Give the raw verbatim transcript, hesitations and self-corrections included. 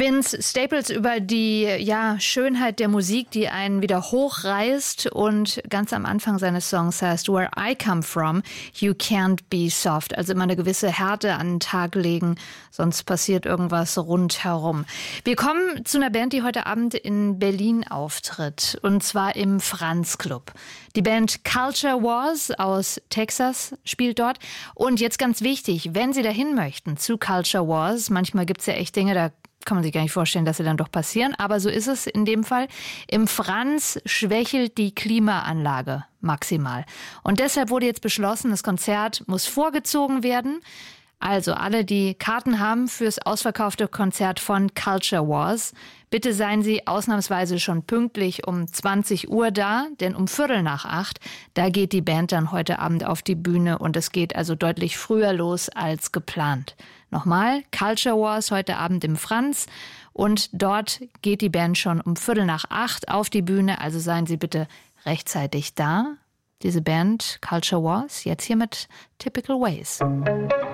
Vince Staples über die ja, Schönheit der Musik, die einen wieder hochreißt, und ganz am Anfang seines Songs heißt Where I Come From, You Can't Be Soft. Also immer eine gewisse Härte an den Tag legen, sonst passiert irgendwas rundherum. Wir kommen zu einer Band, die heute Abend in Berlin auftritt, und zwar im Franz Club. Die Band Culture Wars aus Texas spielt dort. Und jetzt ganz wichtig, wenn Sie dahin möchten zu Culture Wars, manchmal gibt es ja echt Dinge, da kann man sich gar nicht vorstellen, dass sie dann doch passieren. Aber so ist es in dem Fall. Im Franz schwächelt die Klimaanlage maximal. Und deshalb wurde jetzt beschlossen, das Konzert muss vorgezogen werden. Also alle, die Karten haben fürs ausverkaufte Konzert von Culture Wars, bitte seien Sie ausnahmsweise schon pünktlich um zwanzig Uhr da, denn um Viertel nach acht, da geht die Band dann heute Abend auf die Bühne, und es geht also deutlich früher los als geplant. Nochmal, Culture Wars heute Abend im Franz, und dort geht die Band schon um Viertel nach acht auf die Bühne, also seien Sie bitte rechtzeitig da. Diese Band Culture Wars, jetzt hier mit Typical Ways.